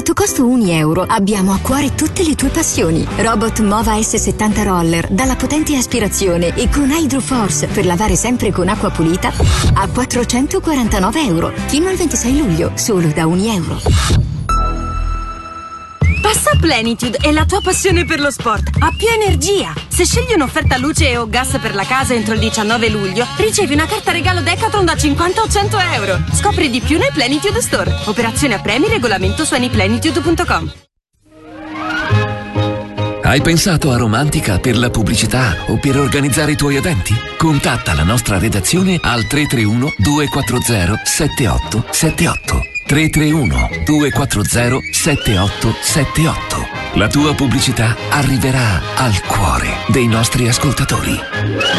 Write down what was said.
sotto costo €1 abbiamo a cuore tutte le tue passioni. Robot Mova S70 Roller dalla potente aspirazione e con Hydro Force per lavare sempre con acqua pulita a €449. Fino al 26 luglio, solo da €1. Passa a Plenitude e la tua passione per lo sport ha più energia. Se scegli un'offerta luce o gas per la casa entro il 19 luglio, ricevi una carta regalo Decathlon da 50 o 100 euro. Scopri di più nei Plenitude Store. Operazione a premi, regolamento su anyplenitude.com. Hai pensato a Romantica per la pubblicità o per organizzare i tuoi eventi? Contatta la nostra redazione al 331 240 7878. 331 240 7878. La tua pubblicità arriverà al cuore dei nostri ascoltatori.